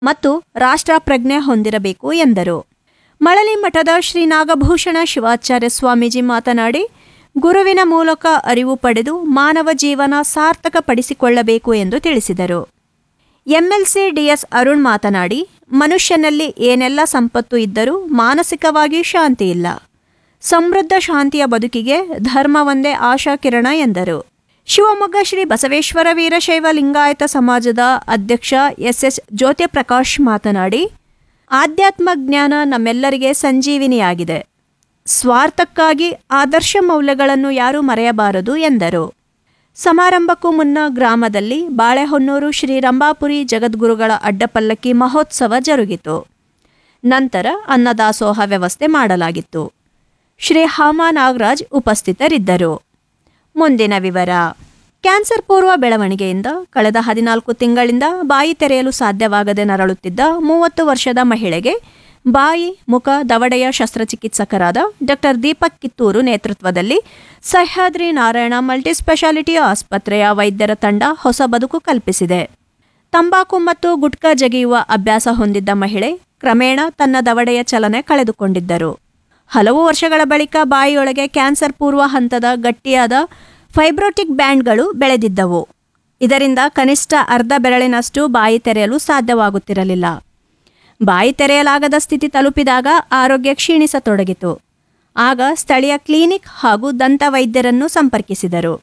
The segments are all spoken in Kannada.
ಮತ್ತು ರಾಷ್ಟ್ರ ಪ್ರಜ್ಞೆ ಹೊಂದಿರಬೇಕು ಎಂದರು. ಮಳಲಿ ಮಠದ ಶ್ರೀ ನಾಗಭೂಷಣ ಶಿವಾಚಾರ್ಯ ಸ್ವಾಮೀಜಿ ಮಾತನಾಡಿ, ಗುರುವಿನ ಮೂಲಕ ಅರಿವು ಪಡೆದು ಮಾನವ ಜೀವನ ಸಾರ್ಥಕಪಡಿಸಿಕೊಳ್ಳಬೇಕು ಎಂದು ತಿಳಿಸಿದರು. ಎಂಎಲ್ಸಿ ಡಿಎಸ್ ಅರುಣ್ ಮಾತನಾಡಿ, ಮನುಷ್ಯನಲ್ಲಿ ಏನೆಲ್ಲ ಸಂಪತ್ತು ಇದ್ದರೂ ಮಾನಸಿಕವಾಗಿ ಶಾಂತಿ ಇಲ್ಲ. ಸಮೃದ್ಧ ಶಾಂತಿಯ ಬದುಕಿಗೆ ಧರ್ಮವೊಂದೇ ಆಶಾಕಿರಣ ಎಂದರು. ಶಿವಮೊಗ್ಗ ಶ್ರೀ ಬಸವೇಶ್ವರ ವೀರಶೈವ ಲಿಂಗಾಯತ ಸಮಾಜದ ಅಧ್ಯಕ್ಷ ಎಸ್ ಜ್ಯೋತಿಪ್ರಕಾಶ್ ಮಾತನಾಡಿ, ಆಧ್ಯಾತ್ಮ ಜ್ಞಾನ ನಮ್ಮೆಲ್ಲರಿಗೆ ಸಂಜೀವಿನಿಯಾಗಿದೆ. ಸ್ವಾರ್ಥಕ್ಕಾಗಿ ಆದರ್ಶ ಮೌಲ್ಯಗಳನ್ನು ಯಾರೂ ಮರೆಯಬಾರದು ಎಂದರು. ಸಮಾರಂಭಕ್ಕೂ ಮುನ್ನ ಗ್ರಾಮದಲ್ಲಿ ಬಾಳೆಹೊನ್ನೂರು ಶ್ರೀ ರಂಭಾಪುರಿ ಜಗದ್ಗುರುಗಳ ಅಡ್ಡಪಲ್ಲಕ್ಕಿ ಮಹೋತ್ಸವ ಜರುಗಿತು. ನಂತರ ಅನ್ನದಾಸೋಹ ವ್ಯವಸ್ಥೆ ಮಾಡಲಾಗಿತ್ತು. ಶ್ರೀ ಹಾಮ ನಾಗರಾಜ್ ಉಪಸ್ಥಿತರಿದ್ದರು. ಮುಂದಿನ ವಿವರ. ಕ್ಯಾನ್ಸರ್ ಪೂರ್ವ ಬೆಳವಣಿಗೆಯಿಂದ ಕಳೆದ 14 ತಿಂಗಳಿಂದ ಬಾಯಿ ತೆರೆಯಲು ಸಾಧ್ಯವಾಗದೆ ನರಳುತ್ತಿದ್ದ 30 ವರ್ಷದ ಮಹಿಳೆಗೆ ಬಾಯಿ, ಮುಖ, ದವಡೆಯ ಶಸ್ತ್ರಚಿಕಿತ್ಸಕರಾದ ಡಾಕ್ಟರ್ ದೀಪಕ್ ಕಿತ್ತೂರು ನೇತೃತ್ವದಲ್ಲಿ ಸಹ್ಯಾದ್ರಿ ನಾರಾಯಣ ಮಲ್ಟಿಸ್ಪೆಷಾಲಿಟಿ ಆಸ್ಪತ್ರೆಯ ವೈದ್ಯರ ತಂಡ ಹೊಸ ಬದುಕು ಕಲ್ಪಿಸಿದೆ. ತಂಬಾಕು ಮತ್ತು ಗುಟ್ಕಾ ಜಗಿಯುವ ಅಭ್ಯಾಸ ಹೊಂದಿದ್ದ ಮಹಿಳೆ ಕ್ರಮೇಣ ತನ್ನ ದವಡೆಯ ಚಲನೆ ಕಳೆದುಕೊಂಡಿದ್ದರು. ಹಲವು ವರ್ಷಗಳ ಬಳಿಕ ಬಾಯಿಯೊಳಗೆ ಕ್ಯಾನ್ಸರ್ ಪೂರ್ವ ಹಂತದ ಗಟ್ಟಿಯಾದ ಫೈಬ್ರೋಟಿಕ್ ಬ್ಯಾಂಡ್ಗಳು ಬೆಳೆದಿದ್ದವು. ಇದರಿಂದ ಕನಿಷ್ಠ ಅರ್ಧ ಬೆರಳಿನಷ್ಟು ಬಾಯಿ ತೆರೆಯಲು ಸಾಧ್ಯವಾಗುತ್ತಿರಲಿಲ್ಲ. ಬಾಯಿ ತೆರೆಯಲಾಗದ ಸ್ಥಿತಿ ತಲುಪಿದಾಗ ಆರೋಗ್ಯ ಕ್ಷೀಣಿಸತೊಡಗಿತು. ಆಗ ಸ್ಥಳೀಯ ಕ್ಲಿನಿಕ್ ಹಾಗೂ ದಂತ ವೈದ್ಯರನ್ನು ಸಂಪರ್ಕಿಸಿದರು.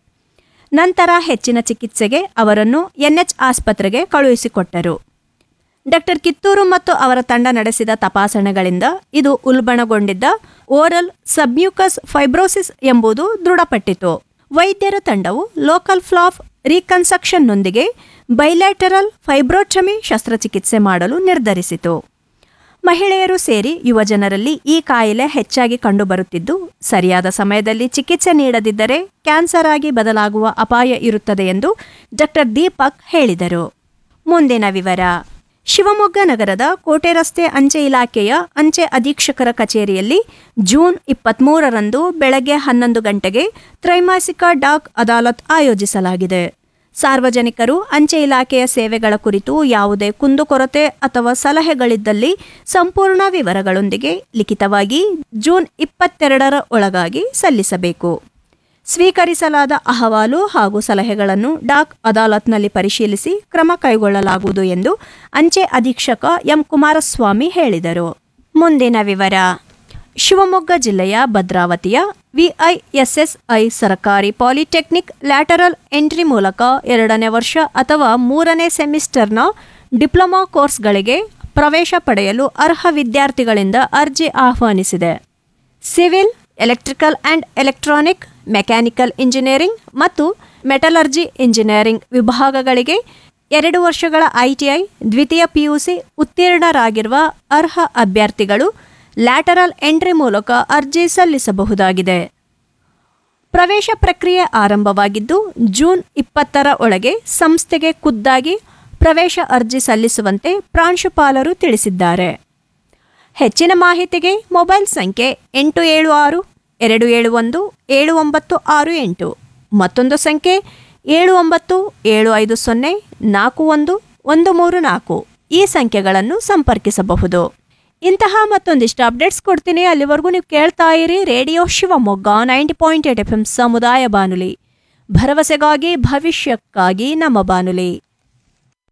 ನಂತರ ಹೆಚ್ಚಿನ ಚಿಕಿತ್ಸೆಗೆ ಅವರನ್ನು ಎನ್ಎಚ್ ಆಸ್ಪತ್ರೆಗೆ ಕಳುಹಿಸಿಕೊಟ್ಟರು. ಡಾಕ್ಟರ್ ಕಿತ್ತೂರು ಮತ್ತು ಅವರ ತಂಡ ನಡೆಸಿದ ತಪಾಸಣೆಗಳಿಂದ ಇದು ಉಲ್ಬಣಗೊಂಡಿದ್ದ ಓರಲ್ ಸಬ್ಮ್ಯೂಕಸ್ ಫೈಬ್ರೋಸಿಸ್ ಎಂಬುದು ದೃಢಪಟ್ಟಿತು. ವೈದ್ಯರ ತಂಡವು ಲೋಕಲ್ ಫ್ಲಾಪ್ ರೀಕನ್ಸ್ಟ್ರಕ್ಷನ್ನೊಂದಿಗೆ ಬೈಲ್ಯಾಟರಲ್ ಫೈಬ್ರೋಟಮಿ ಶಸ್ತ್ರಚಿಕಿತ್ಸೆ ಮಾಡಲು ನಿರ್ಧರಿಸಿತು. ಮಹಿಳೆಯರು ಸೇರಿ ಯುವಜನರಲ್ಲಿ ಈ ಕಾಯಿಲೆ ಹೆಚ್ಚಾಗಿ ಕಂಡುಬರುತ್ತಿದ್ದು, ಸರಿಯಾದ ಸಮಯದಲ್ಲಿ ಚಿಕಿತ್ಸೆ ನೀಡದಿದ್ದರೆ ಕ್ಯಾನ್ಸರ್ ಆಗಿ ಬದಲಾಗುವ ಅಪಾಯ ಇರುತ್ತದೆ ಎಂದು ಡಾಕ್ಟರ್ ದೀಪಕ್ ಹೇಳಿದರು. ಮುಂದಿನ ವಿವರ. ಶಿವಮೊಗ್ಗ ನಗರದ ಕೋಟೆ ರಸ್ತೆ ಅಂಚೆ ಇಲಾಖೆಯ ಅಂಚೆ ಅಧೀಕ್ಷಕರ ಕಚೇರಿಯಲ್ಲಿ ಜೂನ್ 23ರಂದು ಬೆಳಗ್ಗೆ 11 ಗಂಟೆಗೆ ತ್ರೈಮಾಸಿಕ ಡಾಕ್ ಅದಾಲತ್ ಆಯೋಜಿಸಲಾಗಿದೆ. ಸಾರ್ವಜನಿಕರು ಅಂಚೆ ಇಲಾಖೆಯ ಸೇವೆಗಳ ಕುರಿತು ಯಾವುದೇ ಕುಂದುಕೊರತೆ ಅಥವಾ ಸಲಹೆಗಳಿದ್ದಲ್ಲಿ ಸಂಪೂರ್ಣ ವಿವರಗಳೊಂದಿಗೆ ಲಿಖಿತವಾಗಿ ಜೂನ್ 22ರ ಒಳಗಾಗಿ ಸಲ್ಲಿಸಬೇಕು. ಸ್ವೀಕರಿಸಲಾದ ಅಹವಾಲು ಹಾಗೂ ಸಲಹೆಗಳನ್ನು ಡಾಕ್ ಅದಾಲತ್ನಲ್ಲಿ ಪರಿಶೀಲಿಸಿ ಕ್ರಮ ಕೈಗೊಳ್ಳಲಾಗುವುದು ಎಂದು ಅಂಚೆ ಅಧೀಕ್ಷಕ ಎಂ ಕುಮಾರಸ್ವಾಮಿ ಹೇಳಿದರು. ಮುಂದಿನ ವಿವರ. ಶಿವಮೊಗ್ಗ ಜಿಲ್ಲೆಯ ಭದ್ರಾವತಿಯ ವಿಐಎಸ್ಎಸ್ಐ ಸರ್ಕಾರಿ ಪಾಲಿಟೆಕ್ನಿಕ್ ಲ್ಯಾಟರಲ್ ಎಂಟ್ರಿ ಮೂಲಕ 2ನೇ ವರ್ಷ ಅಥವಾ 3ನೇ ಸೆಮಿಸ್ಟರ್ನ ಡಿಪ್ಲೊಮಾ ಕೋರ್ಸ್ಗಳಿಗೆ ಪ್ರವೇಶ ಪಡೆಯಲು ಅರ್ಹ ವಿದ್ಯಾರ್ಥಿಗಳಿಂದ ಅರ್ಜಿ ಆಹ್ವಾನಿಸಿದೆ. Civil, electrical and electronic, mechanical engineering ಮತ್ತು ಮೆಟಲರ್ಜಿ ಇಂಜಿನಿಯರಿಂಗ್ ವಿಭಾಗಗಳಿಗೆ 2 ವರ್ಷಗಳ ಐಟಿಐ, ದ್ವಿತೀಯ ಪಿಯುಸಿ ಉತ್ತೀರ್ಣರಾಗಿರುವ ಅರ್ಹ ಅಭ್ಯರ್ಥಿಗಳು ಲ್ಯಾಟರಲ್ ಎಂಟ್ರಿ ಮೂಲಕ ಅರ್ಜಿ ಸಲ್ಲಿಸಬಹುದಾಗಿದೆ. ಪ್ರವೇಶ ಪ್ರಕ್ರಿಯೆ ಆರಂಭವಾಗಿದ್ದು, ಜೂನ್ 20ರ ಒಳಗೆ ಸಂಸ್ಥೆಗೆ ಖುದ್ದಾಗಿ ಪ್ರವೇಶ ಅರ್ಜಿ ಸಲ್ಲಿಸುವಂತೆ ಪ್ರಾಂಶುಪಾಲರು ತಿಳಿಸಿದ್ದಾರೆ. ಹೆಚ್ಚಿನ ಮಾಹಿತಿಗೆ ಮೊಬೈಲ್ ಸಂಖ್ಯೆ 876-271-7968, ಮತ್ತೊಂದು ಸಂಖ್ಯೆ 7975041134 ಈ ಸಂಖ್ಯೆಗಳನ್ನು ಸಂಪರ್ಕಿಸಬಹುದು. ಇಂತಹ ಮತ್ತೊಂದಿಷ್ಟು ಅಪ್ಡೇಟ್ಸ್ ಕೊಡ್ತೀನಿ. ಅಲ್ಲಿವರೆಗೂ ನೀವು ಕೇಳ್ತಾ ಇರಿ ರೇಡಿಯೋ ಶಿವಮೊಗ್ಗ 90.8 FM ಸಮುದಾಯ ಬಾನುಲಿ, ಭರವಸೆಗಾಗಿ ಭವಿಷ್ಯಕ್ಕಾಗಿ ನಮ್ಮ ಬಾನುಲಿ.